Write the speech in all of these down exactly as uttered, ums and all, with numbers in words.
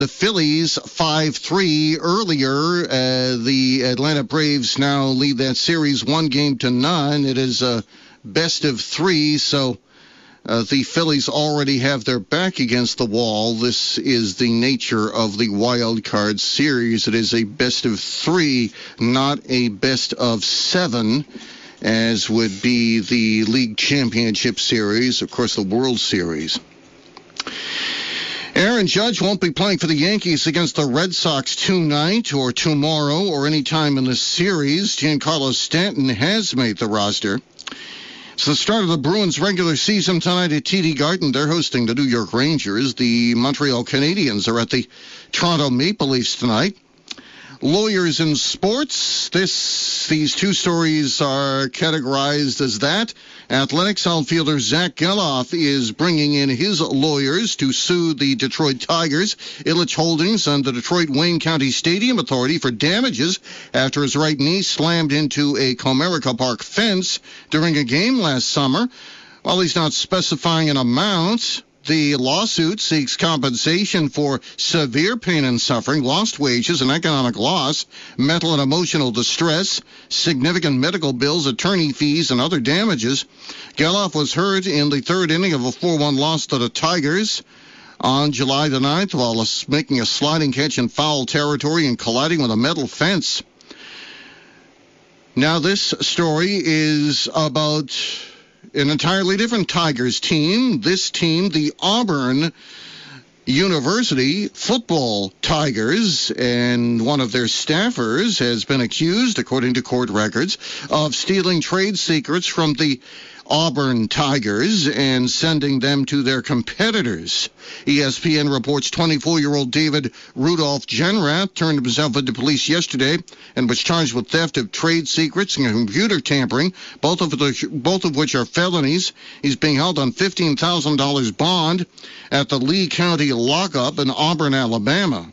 The Phillies five three earlier. Uh, the Atlanta Braves now lead that series one game to none. It is a best of three, so uh, the Phillies already have their back against the wall. This is the nature of the wild card series. It is a best of three, not a best of seven, as would be the League Championship Series, of course, the World Series. Aaron Judge won't be playing for the Yankees against the Red Sox tonight or tomorrow or any time in the series. Giancarlo Stanton has made the roster. It's the start of the Bruins regular season tonight at T D Garden. They're hosting the New York Rangers. The Montreal Canadiens are at the Toronto Maple Leafs tonight. Lawyers in sports. This, these two stories are categorized as that. Athletics outfielder Zach Geloff is bringing in his lawyers to sue the Detroit Tigers, Ilitch Holdings, and the Detroit Wayne County Stadium Authority for damages after his right knee slammed into a Comerica Park fence during a game last summer. While he's not specifying an amount, the lawsuit seeks compensation for severe pain and suffering, lost wages and economic loss, mental and emotional distress, significant medical bills, attorney fees, and other damages. Geloff was hurt in the third inning of a four one loss to the Tigers on July the ninth while making a sliding catch in foul territory and colliding with a metal fence. Now this story is about an entirely different Tigers team. This team, the Auburn University football Tigers, and one of their staffers has been accused, according to court records, of stealing trade secrets from the Auburn Tigers and sending them to their competitors. E S P N reports twenty-four-year-old David Rudolph Jenrath turned himself into police yesterday and was charged with theft of trade secrets and computer tampering, both of the, both of which are felonies. He's being held on fifteen thousand dollars bond at the Lee County lockup in Auburn, Alabama.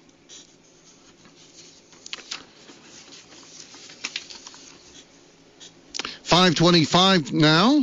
five twenty-five now.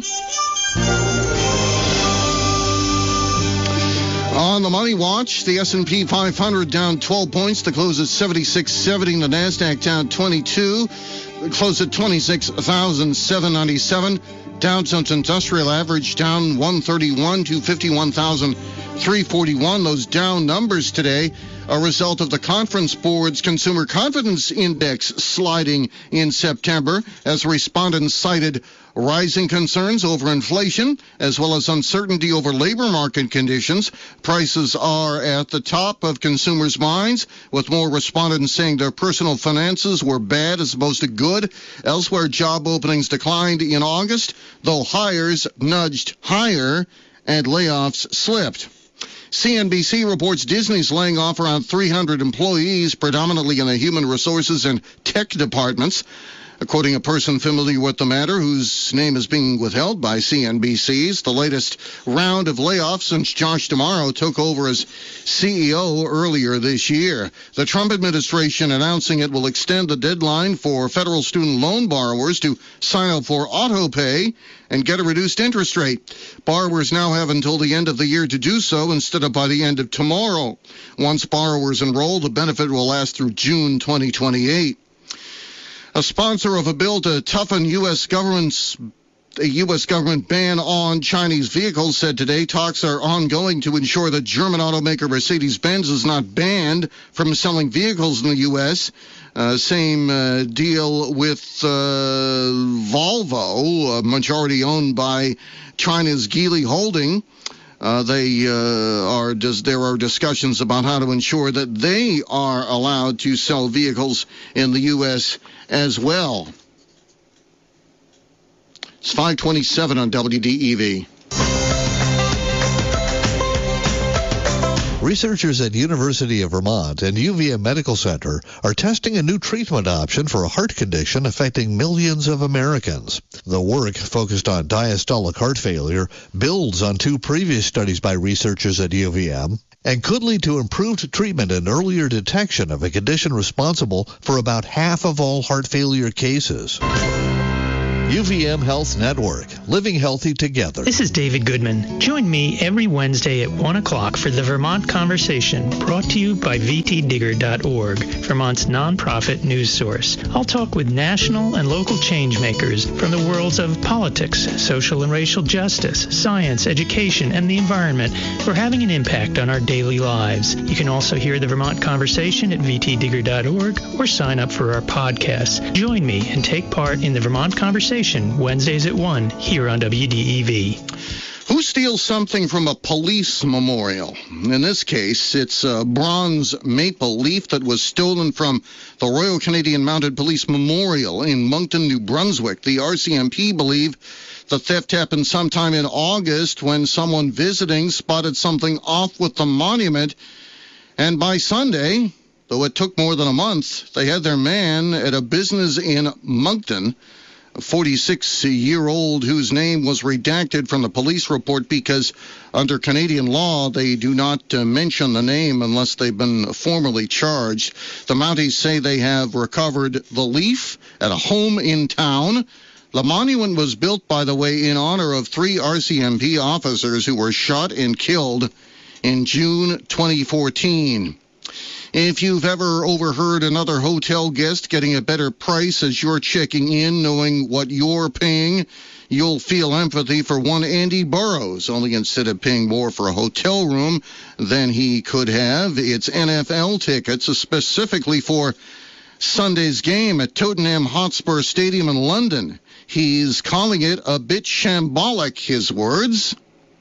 On the Money Watch, the S and P five hundred down twelve points to close at seventy-six seventy. The NASDAQ down twenty-two, close at twenty-six thousand seven hundred ninety-seven. Dow Jones Industrial Average down one thirty-one to fifty-one thousand three hundred forty-one. Those down numbers today are a result of the Conference Board's Consumer Confidence Index sliding in September as respondents cited rising concerns over inflation as well as uncertainty over labor market conditions. Prices are at the top of consumers' minds, with more respondents saying their personal finances were bad as opposed to good. Elsewhere, job openings declined in August, though hires nudged higher and layoffs slipped. C N B C reports Disney's laying off around three hundred employees, predominantly in the human resources and tech departments. According to a person familiar with the matter, whose name is being withheld by C N B C's, the latest round of layoffs since Josh D'Amaro took over as C E O earlier this year. The Trump administration announcing it will extend the deadline for federal student loan borrowers to sign up for auto pay and get a reduced interest rate. Borrowers now have until the end of the year to do so instead of by the end of tomorrow. Once borrowers enroll, the benefit will last through June twenty twenty-eight. A sponsor of a bill to toughen U S government's a U S government ban on Chinese vehicles said today talks are ongoing to ensure that German automaker Mercedes-Benz is not banned from selling vehicles in the U S. Uh, same uh, deal with uh, Volvo, a majority owned by China's Geely Holding. Uh, they uh, are does there are discussions about how to ensure that they are allowed to sell vehicles in the U S as well. It's five twenty-seven on W D E V. Researchers at University of Vermont and U V M Medical Center are testing a new treatment option for a heart condition affecting millions of Americans. The work, focused on diastolic heart failure, builds on two previous studies by researchers at U V M and could lead to improved treatment and earlier detection of a condition responsible for about half of all heart failure cases. five twenty-seven on W D E V. It's five twenty-seven now. On the Money Watch, the S and P five hundred down twelve points to close at seventy-six seventy. The NASDAQ down twenty-two, close at twenty-six thousand seven hundred ninety-seven. Dow Jones Industrial Average down one thirty-one to fifty-one thousand three hundred forty-one. Those down numbers today are a result of the Conference Board's Consumer Confidence Index sliding in September as respondents cited rising concerns over inflation as well as uncertainty over labor market conditions. Prices are at the top of consumers' minds, with more respondents saying their personal finances were bad as opposed to good. Elsewhere, job openings declined in August, though hires nudged higher and layoffs slipped. U V M Health Network, living healthy together. This is David Goodman. Join me every Wednesday at one o'clock for the Vermont Conversation, brought to you by v t digger dot org, Vermont's nonprofit news source. I'll talk with national and local change makers from the worlds of politics, social and racial justice, science, education, and the environment who are having an impact on our daily lives. You can also hear the Vermont Conversation at v t digger dot org or sign up for our podcasts. Join me and take part in the Vermont Conversation Wednesdays at one here on W D E V. Who steals something from a police memorial? In this case, it's a bronze maple leaf that was stolen from the Royal Canadian Mounted Police Memorial in Moncton, New Brunswick. The R C M P believe the theft happened sometime in August when someone visiting spotted something off with the monument. And by Sunday, though it took more than a month, they had their man at a business in Moncton, a forty-six-year-old whose name was redacted from the police report because under Canadian law, they do not uh, mention the name unless they've been formally charged. The Mounties say they have recovered the leaf at a home in town. The monument was built, by the way, in honor of three R C M P officers who were shot and killed in June twenty fourteen. If you've ever overheard another hotel guest getting a better price as you're checking in, knowing what you're paying, you'll feel empathy for one Andy Burrows, only instead of paying more for a hotel room than he could have, it's N F L tickets, specifically for Sunday's game at Tottenham Hotspur Stadium in London. He's calling it a bit shambolic, his words,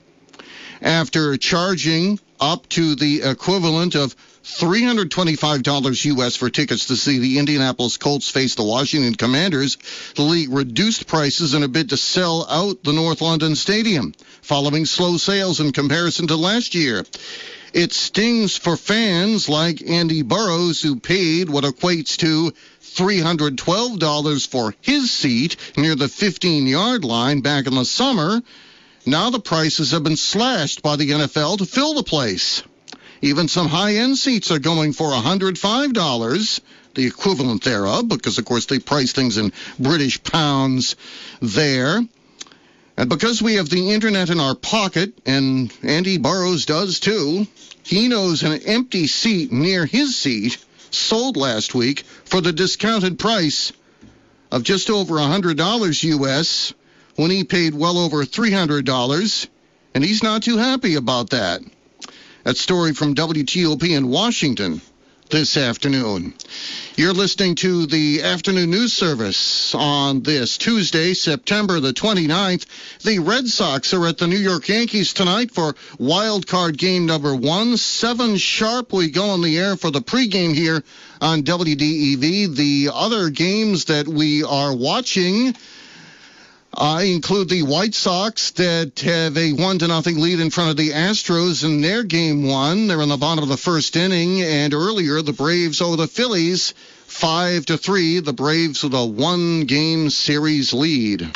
after charging up to the equivalent of three hundred twenty-five dollars U S for tickets to see the Indianapolis Colts face the Washington Commanders. The league reduced prices in a bid to sell out the North London Stadium, following slow sales in comparison to last year. It stings for fans like Andy Burrows, who paid what equates to three hundred twelve dollars for his seat near the fifteen-yard line back in the summer. Now the prices have been slashed by the N F L to fill the place. Even some high-end seats are going for one hundred five dollars, the equivalent thereof, because, of course, they price things in British pounds there. And because we have the Internet in our pocket, and Andy Burrows does too, he knows an empty seat near his seat sold last week for the discounted price of just over one hundred dollars U S when he paid well over three hundred dollars, and he's not too happy about that. That story from W T O P in Washington this afternoon. You're listening to the Afternoon News Service on this Tuesday, September the twenty-ninth. The Red Sox are at the New York Yankees tonight for wild card game number one. Seven sharp, we go on the air for the pregame here on W D E V. The other games that we are watching Uh, include the White Sox that have a one to nothing lead in front of the Astros in their game one. They're in the bottom of the first inning, and earlier the Braves over the Phillies five to three. The Braves with a one game series lead.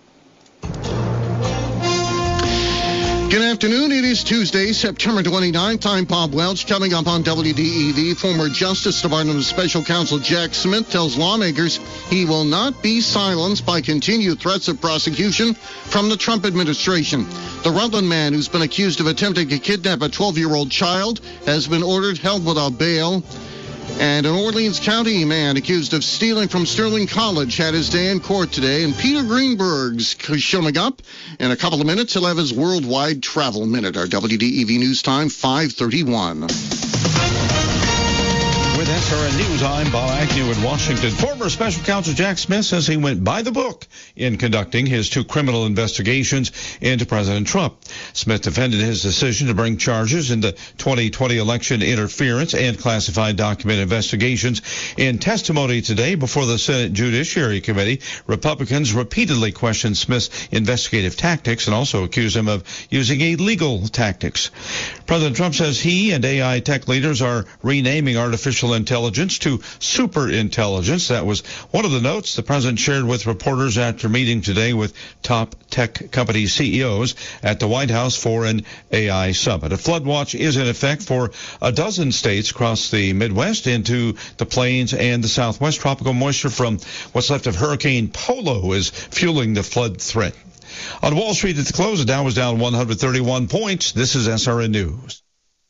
Good afternoon. It is Tuesday, September twenty-ninth. I'm Bob Welch. Coming up on W D E V, former Justice Department Special Counsel Jack Smith tells lawmakers he will not be silenced by continued threats of prosecution from the Trump administration. The Rutland man who's been accused of attempting to kidnap a twelve-year-old child has been ordered held without bail. And an Orleans County man accused of stealing from Sterling College had his day in court today. And Peter Greenberg's showing up in a couple of minutes. He'll have his Worldwide Travel Minute. Our W D E V News Time, five thirty-one. With S R N News, I'm Bob Agnew in Washington. Former Special Counsel Jack Smith says he went by the book in conducting his two criminal investigations into President Trump. Smith defended his decision to bring charges in the twenty twenty election interference and classified document investigations. In testimony today before the Senate Judiciary Committee, Republicans repeatedly questioned Smith's investigative tactics and also accused him of using illegal tactics. President Trump says he and A I tech leaders are renaming artificial intelligence intelligence to superintelligence. That was one of the notes the president shared with reporters after meeting today with top tech company C E Os at the White House for an A I summit. A flood watch is in effect for a dozen states across the Midwest into the plains and the Southwest. Tropical moisture from what's left of Hurricane Polo is fueling the flood threat. On Wall Street at the close, the Dow was down one hundred thirty-one points. This is S R N News.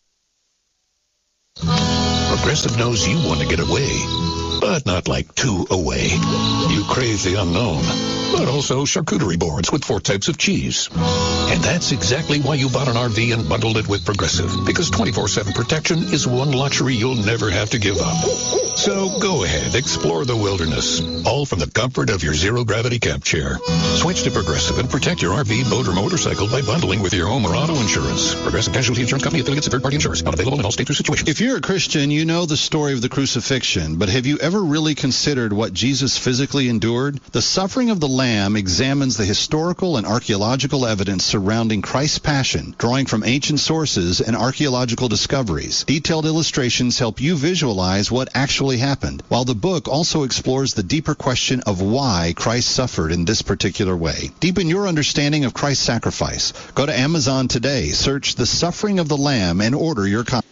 Progressive knows you want to get away, but not like too away. You crave the unknown, but also charcuterie boards with four types of cheese. And that's exactly why you bought an R V and bundled it with Progressive, because twenty-four seven protection is one luxury you'll never have to give up. So go ahead, explore the wilderness, all from the comfort of your zero-gravity camp chair. Switch to Progressive and protect your R V, boat, or motorcycle by bundling with your home or auto insurance. Progressive Casualty Insurance Company, affiliates of third-party insurers. Not available in all states or situations. If you're a Christian, you know the story of the crucifixion, but have you ever really considered what Jesus physically endured? The Suffering of the Lamb examines the historical and archaeological evidence surrounding Christ's passion, drawing from ancient sources and archaeological discoveries. Detailed illustrations help you visualize what actually happened, while the book also explores the deeper question of why Christ suffered in this particular way. Deepen your understanding of Christ's sacrifice. Go to Amazon today, search The Suffering of the Lamb, and order your copy.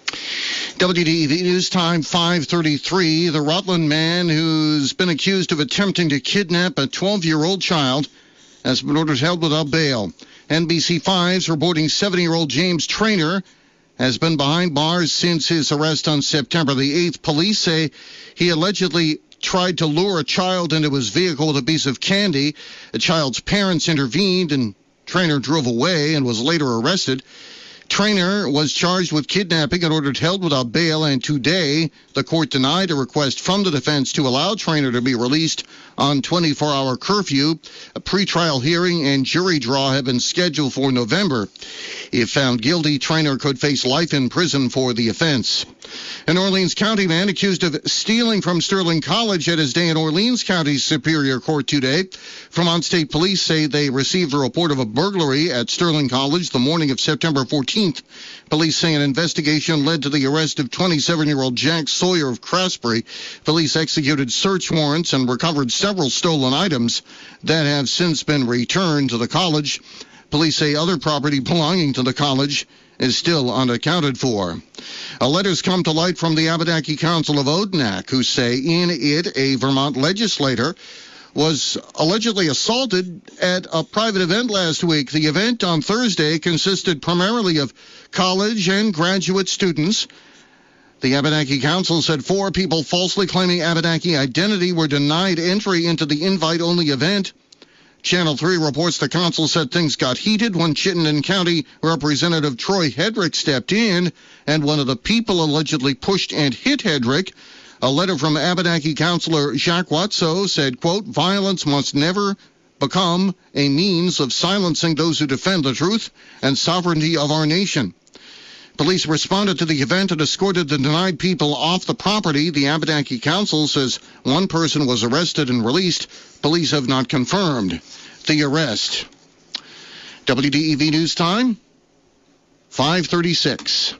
W D E V News Time five thirty-three. The Rutland man who's been accused of attempting to kidnap a twelve-year-old child has been ordered held without bail. N B C five's reporting seventy-year-old James Traynor has been behind bars since his arrest on September the eighth. Police say he allegedly tried to lure a child into his vehicle with a piece of candy. The child's parents intervened, and Traynor drove away and was later arrested. Traynor was charged with kidnapping and ordered held without bail, and today the court denied a request from the defense to allow Traynor to be released on twenty-four hour curfew. A pretrial hearing and jury draw have been scheduled for November. If found guilty, Traynor could face life in prison for the offense. An Orleans County man accused of stealing from Sterling College had his day in Orleans County Superior Court today. Vermont State Police say they received a report of a burglary at Sterling College the morning of September fourteenth. Police say an investigation led to the arrest of twenty-seven-year-old Jack Sawyer of Craftsbury. Police executed search warrants and recovered several stolen items that have since been returned to the college. Police say other property belonging to the college is still unaccounted for. A letter's come to light from the Abenaki Council of Odanak, who say in it a Vermont legislator was allegedly assaulted at a private event last week. The event on Thursday consisted primarily of college and graduate students. The Abenaki Council said four people falsely claiming Abenaki identity were denied entry into the invite-only event. Channel three reports the council said things got heated when Chittenden County Representative Troy Hedrick stepped in, and one of the people allegedly pushed and hit Hedrick. A letter from Abenaki Councilor Jacques Watso said, quote, violence must never become a means of silencing those who defend the truth and sovereignty of our nation. Police responded to the event and escorted the denied people off the property. The Abenaki Council says one person was arrested and released. Police have not confirmed the arrest. W D E V News Time, five thirty-six.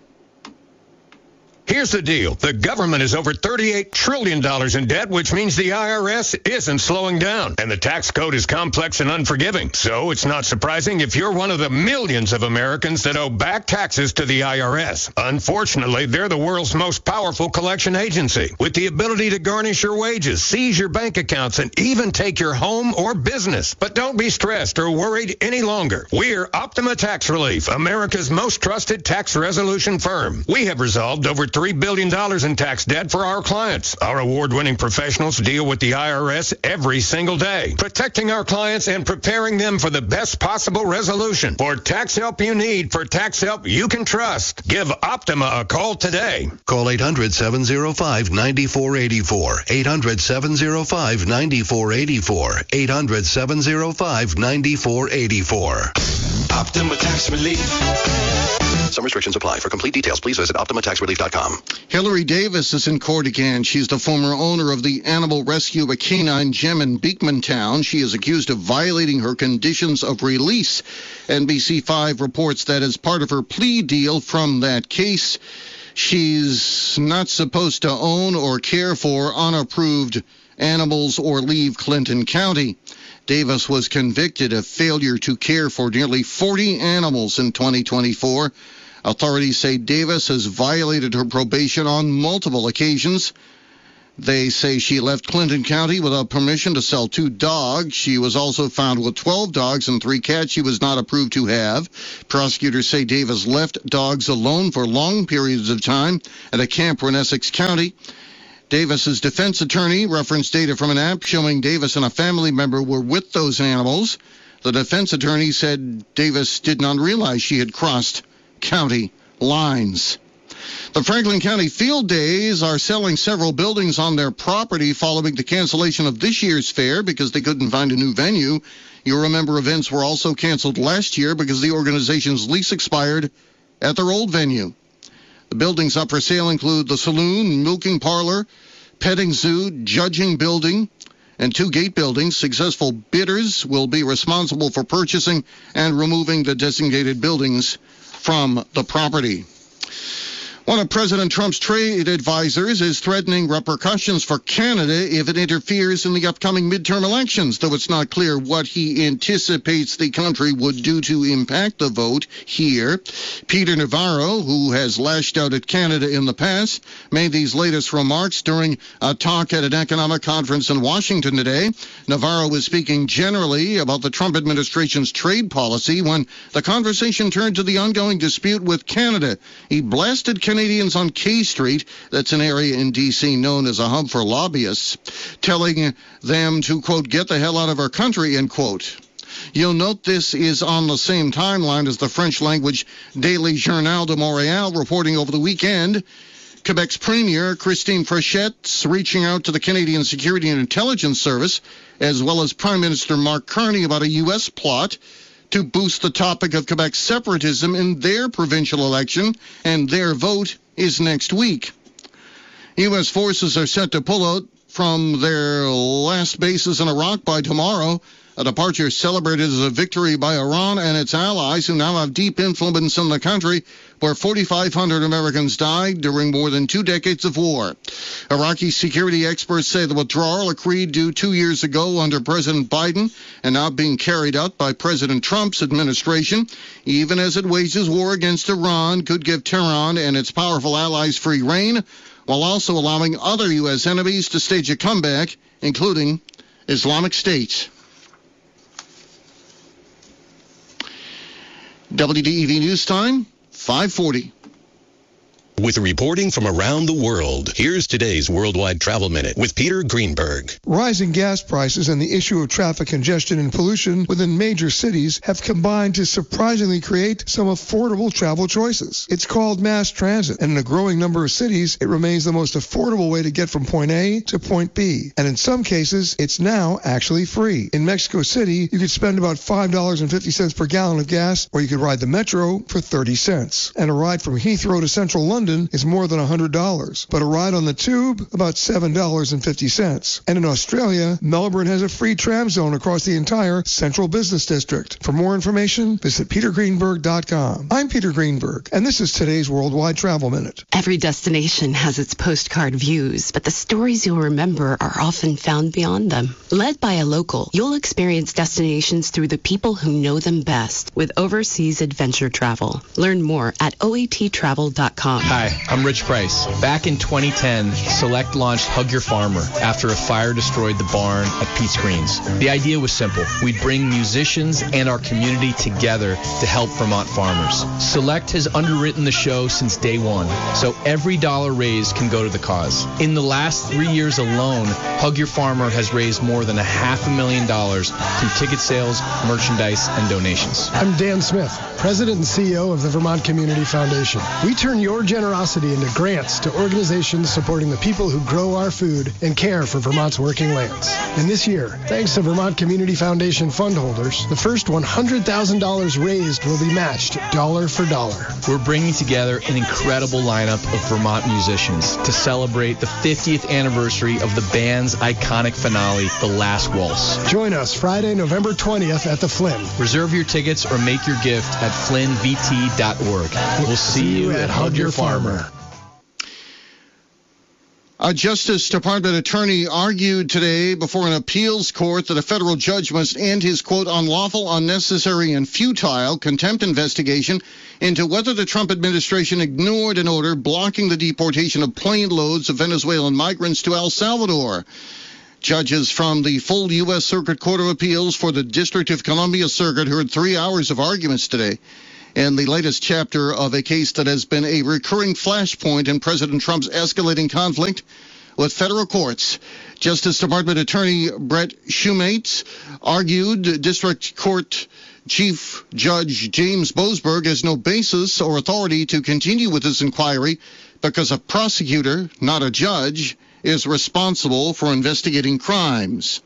Here's the deal. The government is over thirty-eight trillion dollars in debt, which means the I R S isn't slowing down. And the tax code is complex and unforgiving. So it's not surprising if you're one of the millions of Americans that owe back taxes to the I R S. Unfortunately, they're the world's most powerful collection agency, with the ability to garnish your wages, seize your bank accounts, and even take your home or business. But don't be stressed or worried any longer. We're Optima Tax Relief, America's most trusted tax resolution firm. We have resolved over three billion dollars in tax debt for our clients. Our award-winning professionals deal with the I R S every single day, protecting our clients and preparing them for the best possible resolution. For tax help you need, for tax help you can trust, give Optima a call today. Call eight hundred, seven oh five, nine four eight four. eight hundred, seven oh five, nine four eight four. eight hundred, seven oh five, nine four eight four. Optima Tax Relief. Some restrictions apply. For complete details, please visit optima tax relief dot com. Hillary Davis is in court again. She's the former owner of the animal rescue, a canine gem in Beekmantown. She is accused of violating her conditions of release. N B C five reports that as part of her plea deal from that case, She's not supposed to own or care for unapproved animals or leave Clinton County. Davis was convicted of failure to care for nearly forty animals in twenty twenty-four. Authorities say Davis has violated her probation on multiple occasions. They say she left Clinton County without permission to sell two dogs. She was also found with twelve dogs and three cats she was not approved to have. Prosecutors say Davis left dogs alone for long periods of time at a camper in Essex County. Davis's defense attorney referenced data from an app showing Davis and a family member were with those animals. The defense attorney said Davis did not realize she had crossed county lines. The Franklin County Field Days are selling several buildings on their property following the cancellation of this year's fair because they couldn't find a new venue. You'll remember events were also canceled last year because the organization's lease expired at their old venue. The buildings up for sale include the saloon, milking parlor, petting zoo, judging building, and two gate buildings. Successful bidders will be responsible for purchasing and removing the designated buildings from the property. One of President Trump's trade advisors is threatening repercussions for Canada if it interferes in the upcoming midterm elections, though it's not clear what he anticipates the country would do to impact the vote here. Peter Navarro, who has lashed out at Canada in the past, made these latest remarks during a talk at an economic conference in Washington today. Navarro was speaking generally about the Trump administration's trade policy when the conversation turned to the ongoing dispute with Canada. He blasted Canada Canadians on K Street, that's an area in D C known as a hub for lobbyists, telling them to, quote, get the hell out of our country, end quote. You'll note this is on the same timeline as the French-language Daily Journal de Montréal reporting over the weekend. Quebec's Premier, Christine Fréchette's reaching out to the Canadian Security and Intelligence Service, as well as Prime Minister Mark Carney about a U S plot to boost the topic of Quebec's separatism in their provincial election, and their vote is next week. U S forces are set to pull out from their last bases in Iraq by tomorrow, a departure celebrated as a victory by Iran and its allies, who now have deep influence in the country, where forty-five hundred Americans died during more than two decades of war. Iraqi security experts say the withdrawal, agreed to two years ago under President Biden and now being carried out by President Trump's administration, even as it wages war against Iran, could give Tehran and its powerful allies free rein, while also allowing other U S enemies to stage a comeback, including Islamic State. W D E V News Time, five forty. With reporting from around the world, here's today's Worldwide Travel Minute with Peter Greenberg. Rising gas prices and the issue of traffic congestion and pollution within major cities have combined to surprisingly create some affordable travel choices. It's called mass transit, and in a growing number of cities, it remains the most affordable way to get from point A to point B. And in some cases, it's now actually free. In Mexico City, you could spend about five dollars and fifty cents per gallon of gas, or you could ride the metro for thirty cents. And a ride from Heathrow to central London is more than one hundred dollars, but a ride on the tube, about seven dollars and fifty cents. And in Australia, Melbourne has a free tram zone across the entire central business district. For more information, visit peter greenberg dot com. I'm Peter Greenberg, and this is today's Worldwide Travel Minute. Every destination has its postcard views, but the stories you'll remember are often found beyond them. Led by a local, you'll experience destinations through the people who know them best with Overseas Adventure Travel. Learn more at O A T travel dot com. Hi, I'm Rich Price. Back in twenty ten, Select launched Hug Your Farmer after a fire destroyed the barn at Pete's Greens. The idea was simple. We'd bring musicians and our community together to help Vermont farmers. Select has underwritten the show since day one, so every dollar raised can go to the cause. In the last three years alone, Hug Your Farmer has raised more than a half a million dollars through ticket sales, merchandise, and donations. I'm Dan Smith, President and C E O of the Vermont Community Foundation. We turn your generosity into grants to organizations supporting the people who grow our food and care for Vermont's working lands. And this year, thanks to Vermont Community Foundation fund holders, the first one hundred thousand dollars raised will be matched dollar for dollar. We're bringing together an incredible lineup of Vermont musicians to celebrate the fiftieth anniversary of the band's iconic finale, The Last Waltz. Join us Friday, November twentieth at the Flynn. Reserve your tickets or make your gift at flynn v t dot org. We'll see you at Hug Your Farmer. A Justice Department attorney argued today before an appeals court that a federal judge must end his, quote, unlawful, unnecessary, and futile contempt investigation into whether the Trump administration ignored an order blocking the deportation of plane loads of Venezuelan migrants to El Salvador. Judges from the full U S. Circuit Court of Appeals for the District of Columbia Circuit heard three hours of arguments today in the latest chapter of a case that has been a recurring flashpoint in President Trump's escalating conflict with federal courts. Justice Department Attorney Brett Shumate argued District Court Chief Judge James Boasberg has no basis or authority to continue with this inquiry because a prosecutor, not a judge, is responsible for investigating crimes.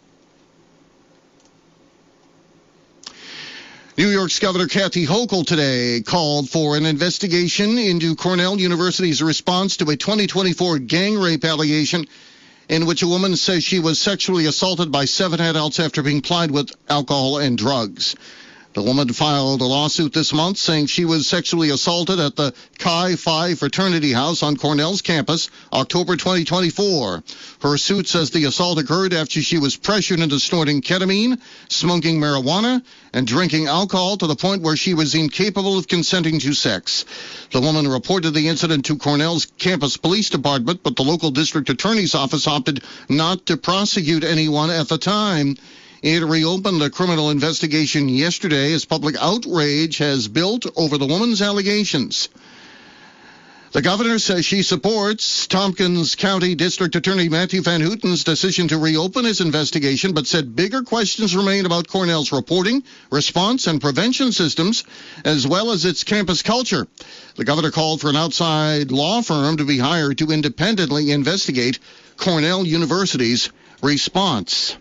New York's Governor Kathy Hochul today called for an investigation into Cornell University's response to a twenty twenty-four gang rape allegation in which a woman says she was sexually assaulted by seven adults after being plied with alcohol and drugs. The woman filed a lawsuit this month saying she was sexually assaulted at the Chi Phi fraternity house on Cornell's campus, October twenty twenty-four. Her suit says the assault occurred after she was pressured into snorting ketamine, smoking marijuana, and drinking alcohol to the point where she was incapable of consenting to sex. The woman reported the incident to Cornell's campus police department, but the local district attorney's office opted not to prosecute anyone at the time. It reopened a criminal investigation yesterday as public outrage has built over the woman's allegations. The governor says she supports Tompkins County District Attorney Matthew Van Houten's decision to reopen his investigation, but said bigger questions remain about Cornell's reporting, response, and prevention systems, as well as its campus culture. The governor called for an outside law firm to be hired to independently investigate Cornell University's response.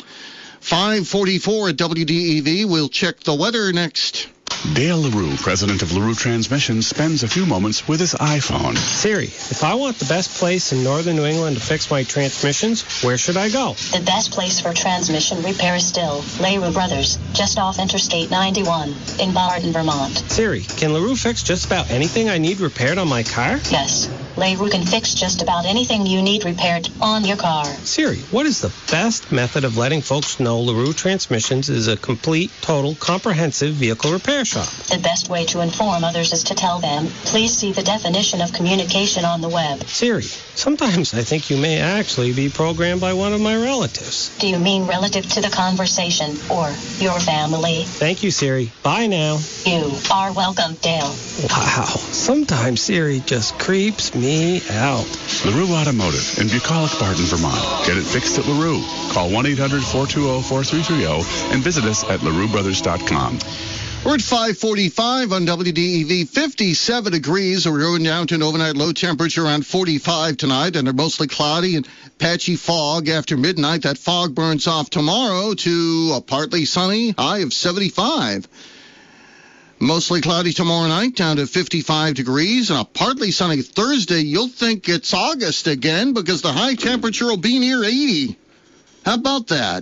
five forty-four at W D E V. We'll check the weather next. Dale LaRue, president of LaRue Transmissions, spends a few moments with his iPhone. Siri, if I want the best place in northern New England to fix my transmissions, where should I go? The best place for transmission repair is still LaRue Brothers, just off Interstate ninety-one in Barton, Vermont. Siri, can LaRue fix just about anything I need repaired on my car? Yes, LaRue can fix just about anything you need repaired on your car. Siri, what is the best method of letting folks know LaRue Transmissions is a complete, total, comprehensive vehicle repair shop? The best way to inform others is to tell them, please see the definition of communication on the web. Siri, sometimes I think you may actually be programmed by one of my relatives. Do you mean relative to the conversation or your family? Thank you, Siri. Bye now. You are welcome, Dale. Wow, sometimes Siri just creeps me out. LaRue Automotive in Bucolic, Barton, Vermont. Get it fixed at LaRue. Call one eight hundred four two zero four three three zero and visit us at LaRue Brothers dot com. We're at five forty-five on W D E V, fifty-seven degrees. We're going down to an overnight low temperature around forty-five tonight, and they're mostly cloudy and patchy fog after midnight. That fog burns off tomorrow to a partly sunny high of seventy-five. Mostly cloudy tomorrow night, down to fifty-five degrees, and a partly sunny Thursday. You'll think it's August again because the high temperature will be near eighty. How about that?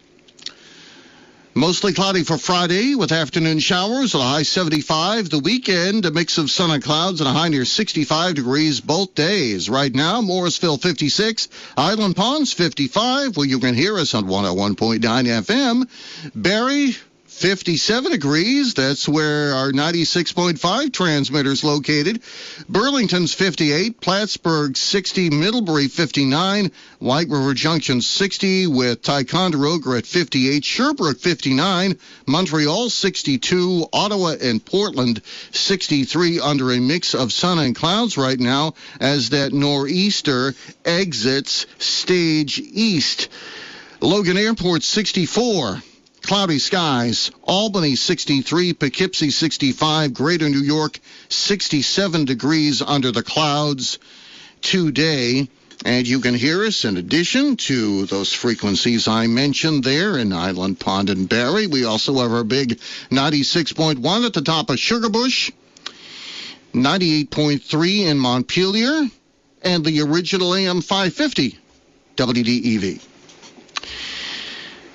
Mostly cloudy for Friday with afternoon showers, a high seventy-five. The weekend, a mix of sun and clouds and a high near sixty-five degrees both days. Right now, Morrisville fifty-six, Island Ponds fifty-five, where you can hear us on one oh one point nine F M. Barrie, fifty-seven degrees. That's where our ninety-six point five transmitter's located. Burlington's fifty-eight, Plattsburgh sixty, Middlebury fifty-nine, White River Junction sixty with Ticonderoga at fifty-eight, Sherbrooke fifty-nine, Montreal sixty-two, Ottawa and Portland sixty-three under a mix of sun and clouds right now as that nor'easter exits stage east. Logan Airport sixty-four. Cloudy skies. Albany sixty-three, Poughkeepsie sixty-five, Greater New York sixty-seven degrees under the clouds today. And you can hear us in addition to those frequencies I mentioned there in Island Pond and Barrie. We also have our big ninety-six point one at the top of Sugarbush, ninety-eight point three in Montpelier, and the original A M five fifty W D E V.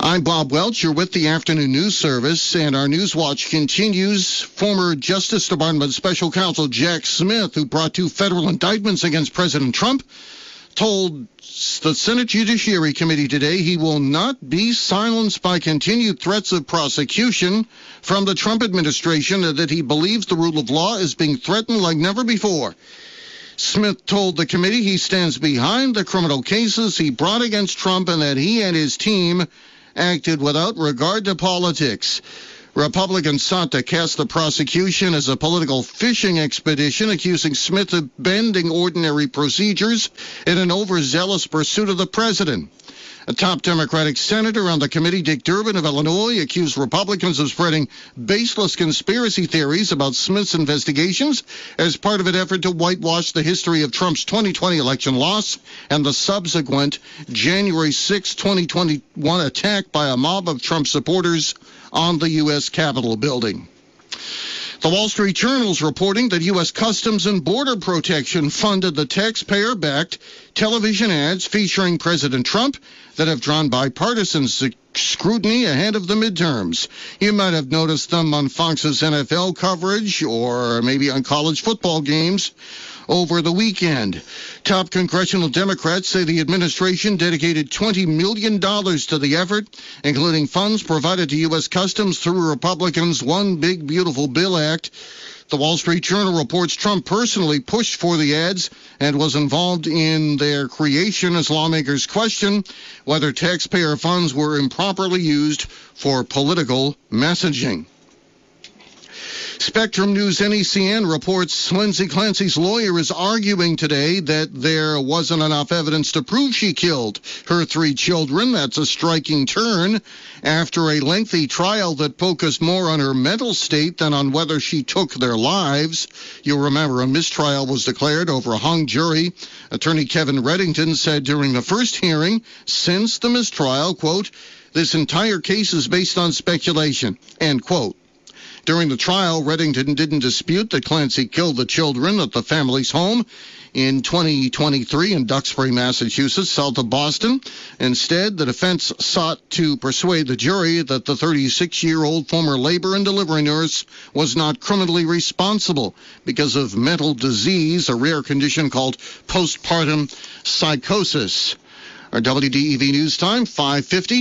I'm Bob Welch. You're with the Afternoon News Service, and our News Watch continues. Former Justice Department Special Counsel Jack Smith, who brought two federal indictments against President Trump, told the Senate Judiciary Committee today he will not be silenced by continued threats of prosecution from the Trump administration, and that he believes the rule of law is being threatened like never before. Smith told the committee he stands behind the criminal cases he brought against Trump and that he and his team acted without regard to politics. Republicans sought to cast the prosecution as a political fishing expedition, accusing Smith of bending ordinary procedures in an overzealous pursuit of the president. A top Democratic senator on the committee, Dick Durbin of Illinois, accused Republicans of spreading baseless conspiracy theories about Smith's investigations as part of an effort to whitewash the history of Trump's twenty twenty election loss and the subsequent January sixth, twenty twenty-one attack by a mob of Trump supporters on the U S Capitol building. The Wall Street Journal is reporting that U S Customs and Border Protection funded the taxpayer-backed television ads featuring President Trump that have drawn bipartisan scrutiny ahead of the midterms. You might have noticed them on Fox's N F L coverage or maybe on college football games over the weekend. Top congressional Democrats say the administration dedicated twenty million dollars to the effort, including funds provided to U S Customs through Republicans' One Big Beautiful Bill Act. The Wall Street Journal reports Trump personally pushed for the ads and was involved in their creation as lawmakers question whether taxpayer funds were improperly used for political messaging. Spectrum News N E C N reports Lindsay Clancy's lawyer is arguing today that there wasn't enough evidence to prove she killed her three children. That's a striking turn after a lengthy trial that focused more on her mental state than on whether she took their lives. You'll remember a mistrial was declared over a hung jury. Attorney Kevin Reddington said during the first hearing since the mistrial, quote, "This entire case is based on speculation," end quote. During the trial, Reddington didn't dispute that Clancy killed the children at the family's home in twenty twenty-three in Duxbury, Massachusetts, south of Boston. Instead, the defense sought to persuade the jury that the thirty-six-year-old former labor and delivery nurse was not criminally responsible because of mental disease, a rare condition called postpartum psychosis. Our W D E V News Time, five fifty.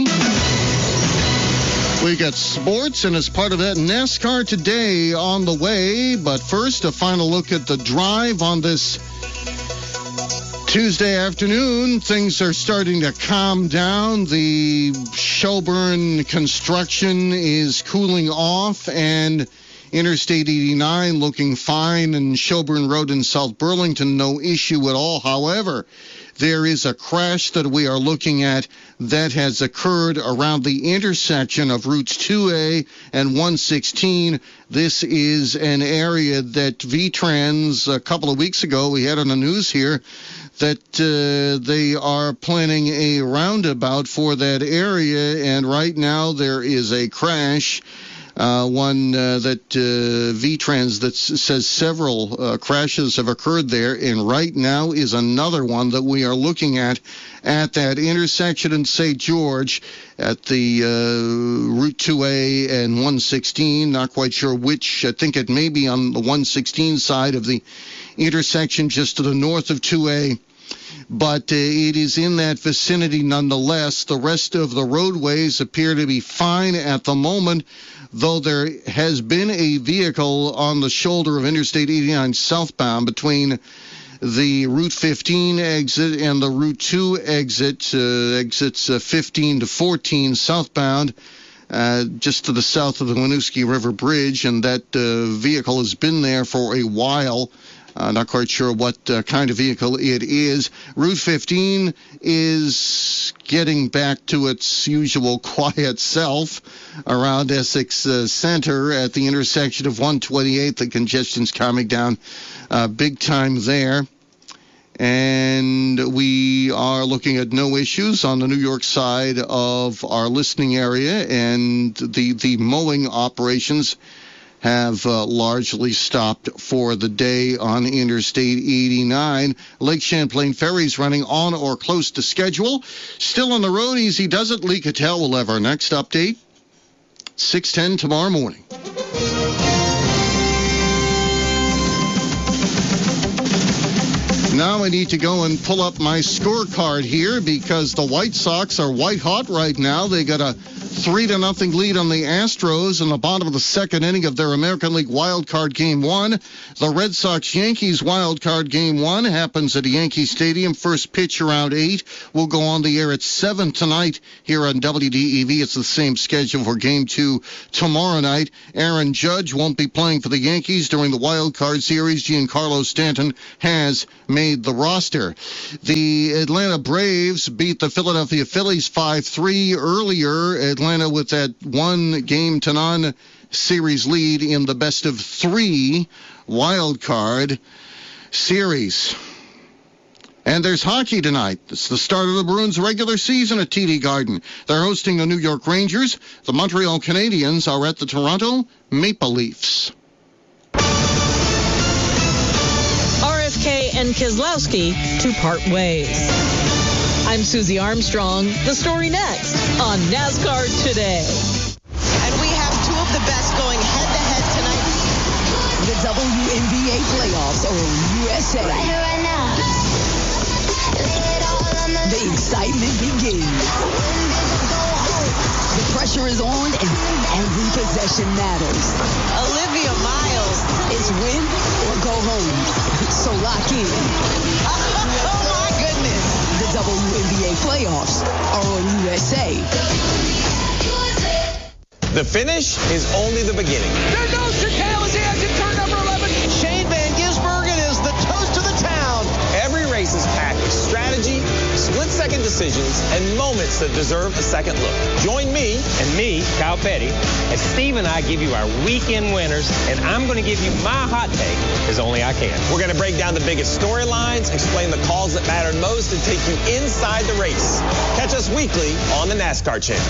We got sports, and as part of that, NASCAR today on the way. But first, a final look at the drive on this Tuesday afternoon. Things are starting to calm down. The Shelburne construction is cooling off, and Interstate eighty-nine looking fine, and Shelburne Road in South Burlington, no issue at all. However, there is a crash that we are looking at that has occurred around the intersection of Routes two A and one sixteen. This is an area that V-Trans, a couple of weeks ago, we had on the news here, that uh, they are planning a roundabout for that area, and right now there is a crash. Uh, one uh, that uh, V-Trans that s- says several uh, crashes have occurred there, and right now is another one that we are looking at at that intersection in Saint George at the uh, Route two A and one sixteen. Not quite sure which. I think it may be on the one sixteen side of the intersection just to the north of two A. But uh, it is in that vicinity nonetheless. The rest of the roadways appear to be fine at the moment, though there has been a vehicle on the shoulder of Interstate eighty-nine southbound between the Route fifteen exit and the Route two exit, uh, exits uh, fifteen to fourteen southbound, uh, just to the south of the Winooski River Bridge, and that uh, vehicle has been there for a while. Uh, not quite sure what uh, kind of vehicle it is. Route fifteen is getting back to its usual quiet self around Essex uh, Center at the intersection of one twenty-eight. The congestion's calming down uh, big time there. And we are looking at no issues on the New York side of our listening area, and the, the mowing operations have uh, largely stopped for the day on Interstate eighty-nine. Lake Champlain ferries running on or close to schedule. Still on the road, Easy Does It. Lee Cattell will have our next update. six ten tomorrow morning. Now I need to go and pull up my scorecard here because the White Sox are white hot right now. They got a three to nothing lead on the Astros in the bottom of the second inning of their American League wild card game one. The Red Sox-Yankees wild card game one happens at Yankee Stadium. First pitch around eight. We'll go on the air at seven tonight here on W D E V. It's the same schedule for game two tomorrow night. Aaron Judge won't be playing for the Yankees during the wild card series. Giancarlo Stanton has made the roster. The Atlanta Braves beat the Philadelphia Phillies five three earlier. Atlanta with that one game to none series lead in the best of three wild card series. And there's hockey tonight. It's the start of the Bruins' regular season at T D Garden. They're hosting the New York Rangers. The Montreal Canadiens are at the Toronto Maple Leafs. R F K and Keselowski to part ways. I'm Susie Armstrong. The story next on NASCAR Today. And we have two of the best going head-to-head tonight. The W N B A playoffs are on U S A. Right here, right now. The excitement begins. The pressure is on and every possession matters. Olivia Miles. It's win or go home. So lock in. Oh, my goodness. The W N B A playoffs are on U S A. The finish is only the beginning. There goes Chicale as he has in turn number eleven. Shane Van Gisbergen is the toast of the town. Every race is packed with strategy, split-second decisions, and moments that deserve a second look. Join me and me, Kyle Petty, as Steve and I give you our weekend winners, and I'm going to give you my hot take as only I can. We're going to break down the biggest storylines, explain the calls that mattered most, and take you inside the race. Catch us weekly on the NASCAR Channel.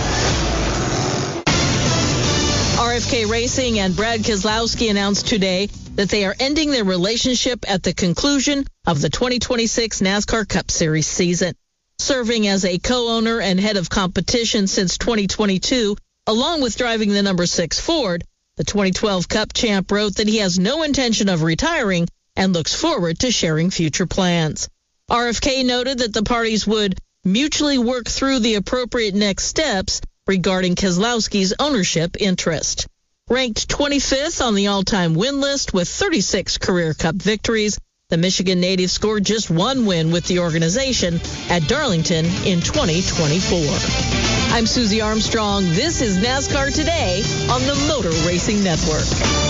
R F K Racing and Brad Keselowski announced today that they are ending their relationship at the conclusion of the twenty twenty-six NASCAR Cup Series season. Serving as a co-owner and head of competition since twenty twenty-two, along with driving the number six Ford, the twenty twelve Cup champ wrote that he has no intention of retiring and looks forward to sharing future plans. R F K noted that the parties would mutually work through the appropriate next steps regarding Keselowski's ownership interest. Ranked twenty-fifth on the all-time win list with thirty-six career Cup victories, the Michigan native scored just one win with the organization at Darlington in twenty twenty-four. I'm Susie Armstrong. This is NASCAR Today on the Motor Racing Network.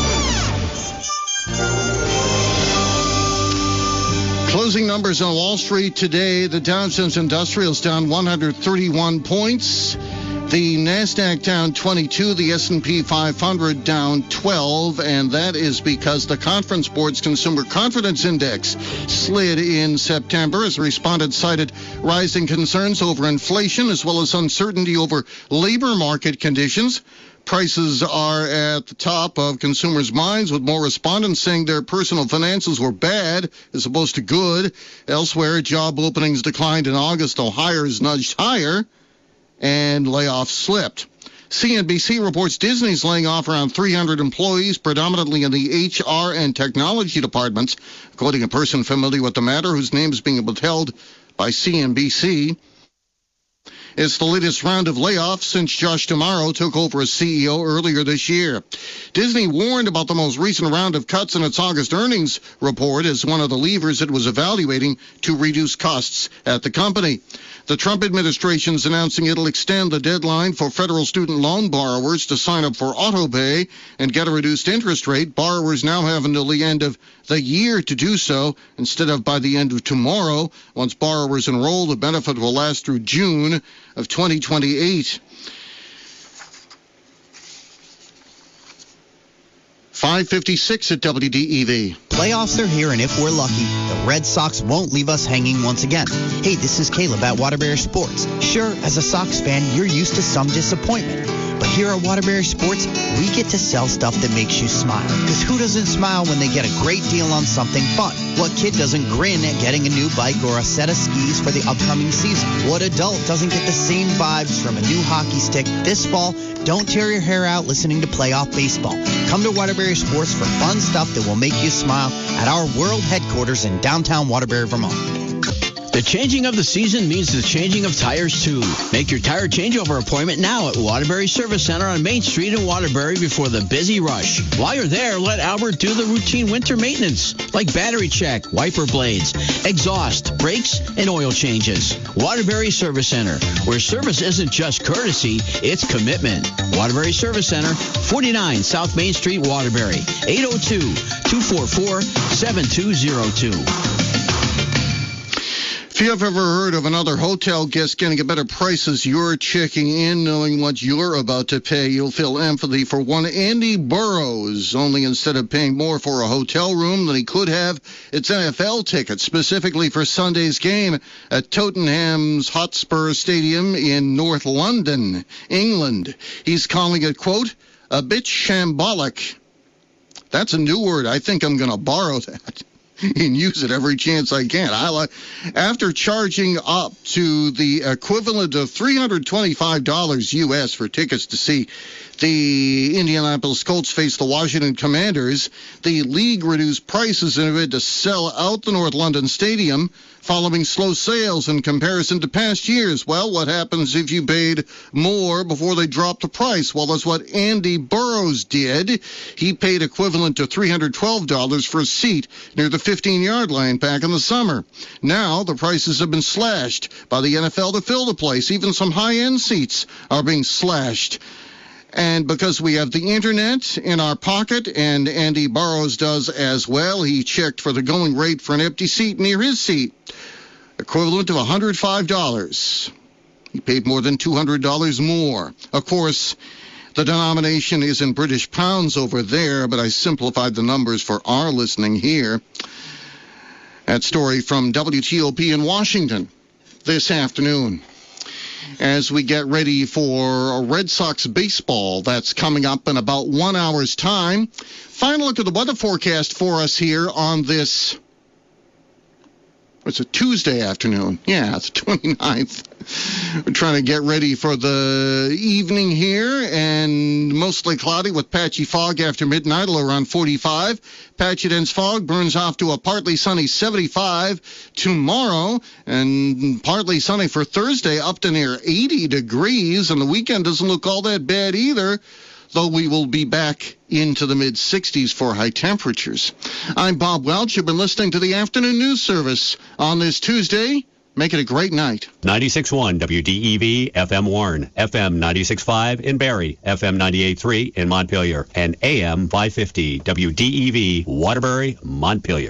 Closing numbers on Wall Street today. The Dow Jones Industrial's down one hundred thirty-one points. The NASDAQ down twenty-two, the S and P five hundred down twelve, and that is because the Conference Board's Consumer Confidence Index slid in September as respondents cited rising concerns over inflation as well as uncertainty over labor market conditions. Prices are at the top of consumers' minds, with more respondents saying their personal finances were bad as opposed to good. Elsewhere, job openings declined in August, though hires nudged higher, and layoffs slipped. C N B C reports Disney's laying off around three hundred employees, predominantly in the H R and technology departments, quoting a person familiar with the matter whose name is being withheld by C N B C. It's the latest round of layoffs since Josh D'Amaro took over as C E O earlier this year. Disney warned about the most recent round of cuts in its August earnings report as one of the levers it was evaluating to reduce costs at the company. The Trump administration is announcing it'll extend the deadline for federal student loan borrowers to sign up for autopay and get a reduced interest rate. Borrowers now have until the end of the year to do so instead of by the end of tomorrow. Once borrowers enroll, the benefit will last through June of twenty twenty-eight. five fifty-six at W D E V. Playoffs are here, and if we're lucky, the Red Sox won't leave us hanging once again. Hey, this is Caleb at Waterbury Sports. Sure, as a Sox fan, you're used to some disappointment. But here at Waterbury Sports, we get to sell stuff that makes you smile. Because who doesn't smile when they get a great deal on something fun? What kid doesn't grin at getting a new bike or a set of skis for the upcoming season? What adult doesn't get the same vibes from a new hockey stick this fall? Don't tear your hair out listening to playoff baseball. Come to Waterbury Sports for fun stuff that will make you smile at our world headquarters in downtown Waterbury, Vermont. The changing of the season means the changing of tires, too. Make your tire changeover appointment now at Waterbury Service Center on Main Street in Waterbury before the busy rush. While you're there, let Albert do the routine winter maintenance, like battery check, wiper blades, exhaust, brakes, and oil changes. Waterbury Service Center, where service isn't just courtesy, it's commitment. Waterbury Service Center, forty-nine South Main Street, Waterbury, eight oh two, two four four, seven two oh two. If you have ever heard of another hotel guest getting a better price as you're checking in, knowing what you're about to pay, you'll feel empathy for one Andy Burrows. Only instead of paying more for a hotel room than he could have, it's N F L tickets, specifically for Sunday's game at Tottenham's Hotspur Stadium in North London, England. He's calling it, quote, a bit shambolic. That's a new word. I think I'm going to borrow that and use it every chance I can. I like, after charging up to the equivalent of three hundred twenty-five dollars U S for tickets to see the Indianapolis Colts face the Washington Commanders, the league reduced prices in a bid to sell out the North London Stadium following slow sales in comparison to past years. Well, what happens if you paid more before they dropped the price? Well, that's what Andy Burrows did. He paid equivalent to three hundred twelve dollars for a seat near the fifteen-yard line back in the summer. Now, the prices have been slashed by the N F L to fill the place. Even some high-end seats are being slashed. And because we have the internet in our pocket, and Andy Burrows does as well, he checked for the going rate for an empty seat near his seat, equivalent of one hundred five dollars. He paid more than two hundred dollars more. Of course, the denomination is in British pounds over there, but I simplified the numbers for our listening here. That story from W T O P in Washington this afternoon. As we get ready for Red Sox baseball, that's coming up in about one hour's time. Final look at the weather forecast for us here on this, it's a Tuesday afternoon. Yeah, it's the twenty-ninth. We're trying to get ready for the evening here, and mostly cloudy with patchy fog after midnight, around forty-five. Patchy dense fog burns off to a partly sunny seventy-five tomorrow, and partly sunny for Thursday, up to near eighty degrees, and the weekend doesn't look all that bad either, though we will be back into the mid-sixties for high temperatures. I'm Bob Welch. You've been listening to the Afternoon News Service on this Tuesday. Make it a great night. ninety-six point one W D E V F M Warren, F M ninety-six point five in Barrie, F M ninety-eight point three in Montpelier, and A M five fifty W D E V Waterbury, Montpelier.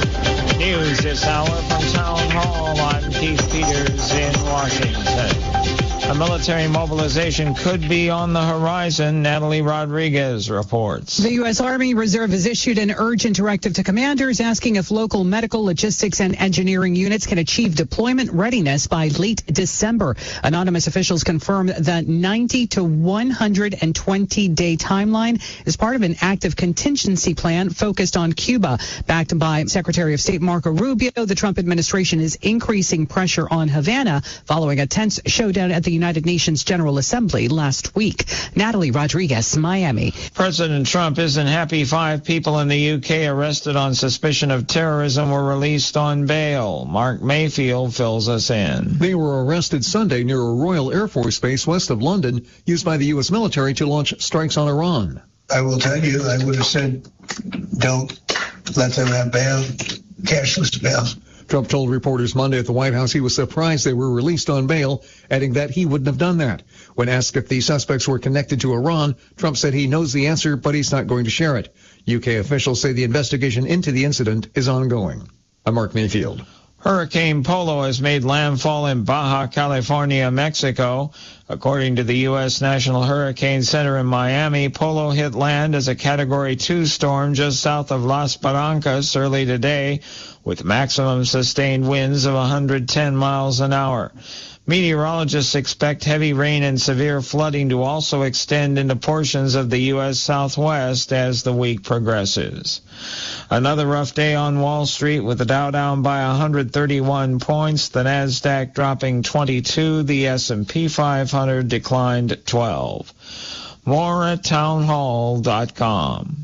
News this hour from Town Hall. I'm Keith Peters in Washington. A military mobilization could be on the horizon. Natalie Rodriguez reports. The U S. Army Reserve has issued an urgent directive to commanders asking if local medical, logistics, and engineering units can achieve deployment readiness by late December. Anonymous officials confirm the ninety to one hundred twenty day timeline is part of an active contingency plan focused on Cuba. Backed by Secretary of State Marco Rubio, the Trump administration is increasing pressure on Havana following a tense showdown at the United Nations General Assembly last week. Natalie Rodriguez, Miami. President Trump isn't happy five people in the U K arrested on suspicion of terrorism were released on bail. Mark Mayfield fills us in. They were arrested Sunday near a Royal Air Force base west of London, used by the U S military to launch strikes on Iran. I will tell you, I would have said, don't let them have bail, cashless bail. Trump told reporters Monday at the White House he was surprised they were released on bail, adding that he wouldn't have done that. When asked if the suspects were connected to Iran, Trump said he knows the answer, but he's not going to share it. U K officials say the investigation into the incident is ongoing. I'm Mark Mayfield. Hurricane Polo has made landfall in Baja California, Mexico. According to the U S National Hurricane Center in Miami, Polo hit land as a Category two storm just south of Las Barrancas early today, with maximum sustained winds of one hundred ten miles an hour. Meteorologists expect heavy rain and severe flooding to also extend into portions of the U S Southwest as the week progresses. Another rough day on Wall Street with the Dow down by one hundred thirty-one points, the Nasdaq dropping twenty-two, the S and P five hundred declined twelve. More at townhall dot com.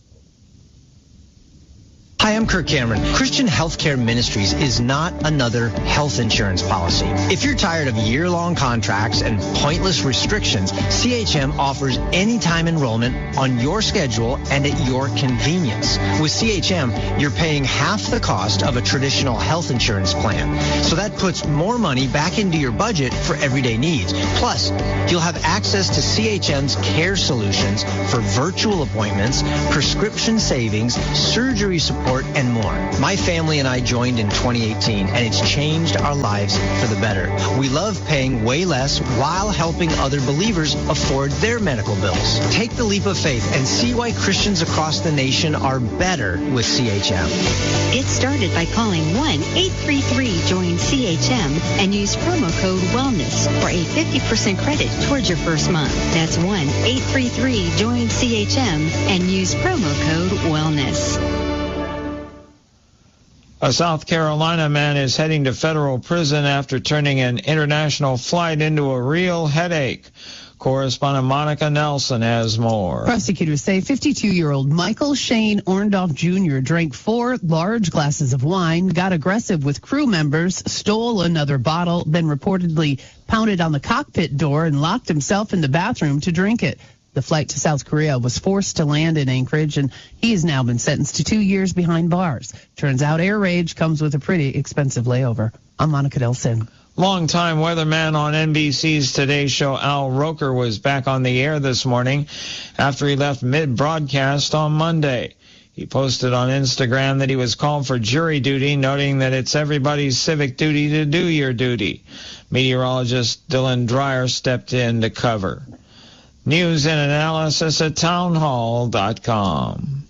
Hi, I'm Kirk Cameron. Christian Healthcare Ministries is not another health insurance policy. If you're tired of year-long contracts and pointless restrictions, C H M offers anytime enrollment on your schedule and at your convenience. With C H M, you're paying half the cost of a traditional health insurance plan. So that puts more money back into your budget for everyday needs. Plus, you'll have access to C H M's care solutions for virtual appointments, prescription savings, surgery support, and more. My family and I joined in twenty eighteen, and it's changed our lives for the better. We love paying way less while helping other believers afford their medical bills. Take the leap of faith and see why Christians across the nation are better with C H M. Get started by calling one eight three three join C H M and use promo code WELLNESS for a fifty percent credit towards your first month. That's one eight three three join C H M and use promo code WELLNESS. A South Carolina man is heading to federal prison after turning an international flight into a real headache. Correspondent Monica Nelson has more. Prosecutors say fifty-two-year-old Michael Shane Orndorff Junior drank four large glasses of wine, got aggressive with crew members, stole another bottle, then reportedly pounded on the cockpit door and locked himself in the bathroom to drink it. The flight to South Korea was forced to land in Anchorage, and he has now been sentenced to two years behind bars. Turns out air rage comes with a pretty expensive layover. I'm Monica Nelson. Longtime weatherman on N B C's Today Show, Al Roker, was back on the air this morning after he left mid-broadcast on Monday. He posted on Instagram that he was called for jury duty, noting that it's everybody's civic duty to do your duty. Meteorologist Dylan Dreyer stepped in to cover. News and analysis at townhall dot com.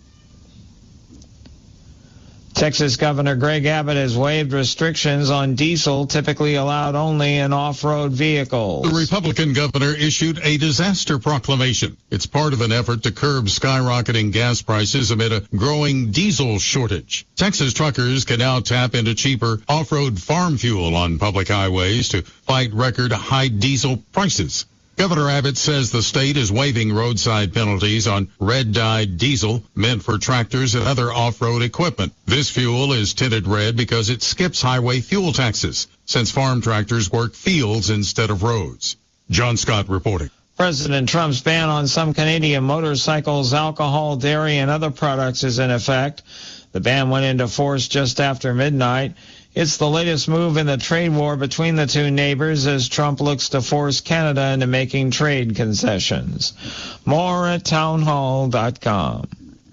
Texas Governor Greg Abbott has waived restrictions on diesel typically allowed only in off-road vehicles. The Republican governor issued a disaster proclamation. It's part of an effort to curb skyrocketing gas prices amid a growing diesel shortage. Texas truckers can now tap into cheaper off-road farm fuel on public highways to fight record high diesel prices. Governor Abbott says the state is waiving roadside penalties on red-dyed diesel meant for tractors and other off-road equipment. This fuel is tinted red because it skips highway fuel taxes, since farm tractors work fields instead of roads. John Scott reporting. President Trump's ban on some Canadian motorcycles, alcohol, dairy, and other products is in effect. The ban went into force just after midnight. It's the latest move in the trade war between the two neighbors as Trump looks to force Canada into making trade concessions. More at townhall dot com.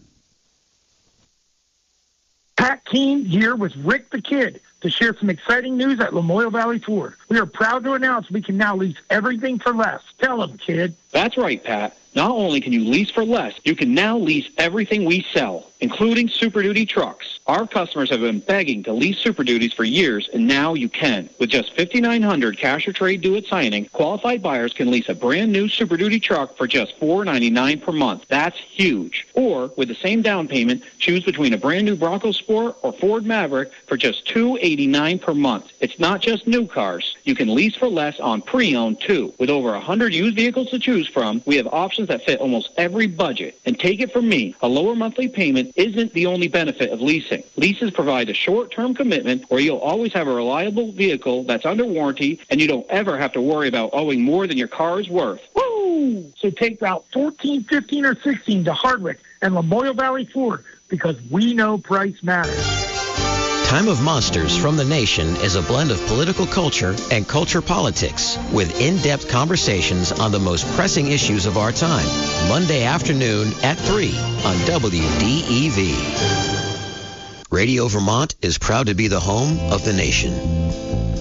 Pat Keene here with Rick the Kid to share some exciting news at Lamoille Valley Ford. We are proud to announce we can now lease everything for less. Tell them, kid. That's right, Pat. Not only can you lease for less, you can now lease everything we sell, including Super Duty trucks. Our customers have been begging to lease Super Duties for years, and now you can. With just fifty-nine hundred dollars cash or trade due at signing, qualified buyers can lease a brand new Super Duty truck for just four ninety-nine per month. That's huge. Or, with the same down payment, choose between a brand new Bronco Sport or Ford Maverick for just two eighty-nine per month. It's not just new cars. You can lease for less on pre-owned, too. With over one hundred used vehicles to choose from, we have options that fit almost every budget. And take it from me, a lower monthly payment isn't the only benefit of leasing. Leases provide a short-term commitment where you'll always have a reliable vehicle that's under warranty, and you don't ever have to worry about owing more than your car is worth. Woo! So take Route fourteen, fifteen, or sixteen to Hardwick and Lamoille Valley Ford, because we know price matters. Time of Monsters from the Nation is a blend of political culture and culture politics with in-depth conversations on the most pressing issues of our time. Monday afternoon at three on W D E V. Radio Vermont is proud to be the home of the nation.